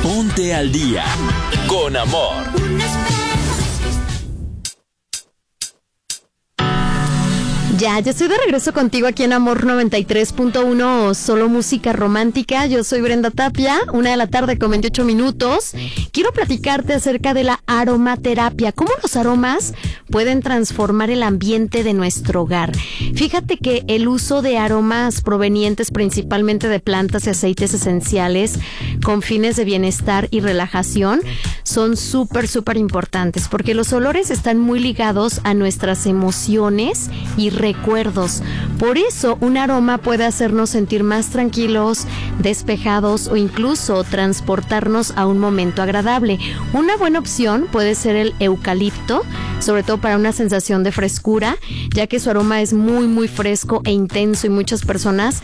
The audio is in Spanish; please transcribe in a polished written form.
Ponte al día con Amor. Ya estoy de regreso contigo aquí en Amor 93.1, solo música romántica. Yo soy Brenda Tapia, 1:00 con 28 minutos. Quiero platicarte acerca de la aromaterapia, cómo los aromas pueden transformar el ambiente de nuestro hogar. Fíjate que el uso de aromas provenientes principalmente de plantas y aceites esenciales con fines de bienestar y relajación son súper importantes, porque los olores están muy ligados a nuestras emociones y recuerdos. Por eso un aroma puede hacernos sentir más tranquilos, despejados o incluso transportarnos a un momento agradable. Una buena opción puede ser el eucalipto, sobre todo para una sensación de frescura, ya que su aroma es muy fresco e intenso y muchas personas